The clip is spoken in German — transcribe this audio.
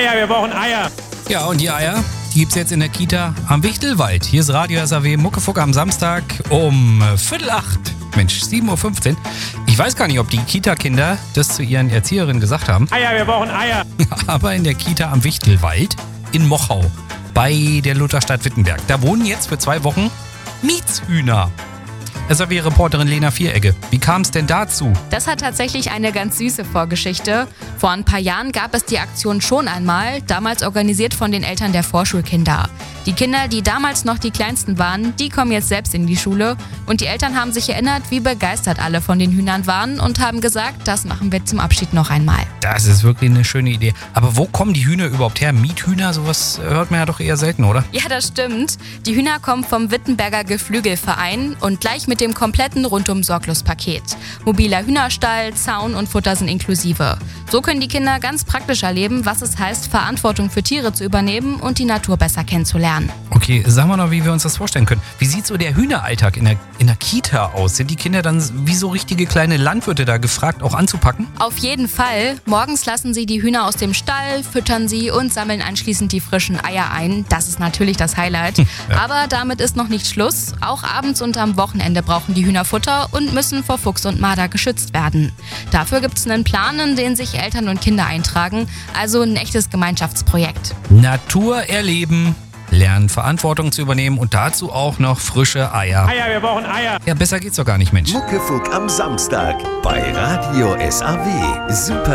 Eier, wir brauchen Eier. Ja, und die Eier, die gibt's jetzt in der Kita am Wichtelwald. Hier ist Radio SAW Muckefuck am Samstag um 7:45. Mensch, 7:15 Uhr. Ich weiß gar nicht, ob die Kita-Kinder das zu ihren Erzieherinnen gesagt haben. Eier, wir brauchen Eier. Aber in der Kita am Wichtelwald in Mochau bei der Lutherstadt Wittenberg, da wohnen jetzt für 2 Wochen Mietshühner. SAW-Reporterin Lena Vieregge. Wie kam es denn dazu? Das hat tatsächlich eine ganz süße Vorgeschichte. Vor ein paar Jahren gab es die Aktion schon einmal, damals organisiert von den Eltern der Vorschulkinder. Die Kinder, die damals noch die Kleinsten waren, die kommen jetzt selbst in die Schule. Und die Eltern haben sich erinnert, wie begeistert alle von den Hühnern waren und haben gesagt, das machen wir zum Abschied noch einmal. Das ist wirklich eine schöne Idee. Aber wo kommen die Hühner überhaupt her? Miethühner, sowas hört man ja doch eher selten, oder? Ja, das stimmt. Die Hühner kommen vom Wittenberger Geflügelverein und gleich mit dem kompletten Rundum-Sorglos-Paket. Mobiler Hühnerstall, Zaun und Futter sind inklusive. So können die Kinder ganz praktisch erleben, was es heißt, Verantwortung für Tiere zu übernehmen und die Natur besser kennenzulernen. Okay, sagen wir noch, wie wir uns das vorstellen können. Wie sieht so der Hühneralltag in der Kita aus? Sind die Kinder dann wie so richtige kleine Landwirte da gefragt, auch anzupacken? Auf jeden Fall. Morgens lassen sie die Hühner aus dem Stall, füttern sie und sammeln anschließend die frischen Eier ein. Das ist natürlich das Highlight. Ja. Aber damit ist noch nicht Schluss. Auch abends und am Wochenende brauchen die Hühner Futter und müssen vor Fuchs und Marder geschützt werden. Dafür gibt es einen Plan, in den sich Eltern und Kinder eintragen. Also ein echtes Gemeinschaftsprojekt. Natur erleben, lernen, Verantwortung zu übernehmen und dazu auch noch frische Eier. Eier, wir brauchen Eier. Ja, besser geht's doch gar nicht, Mensch. Muckefuck am Samstag bei Radio SAW. Super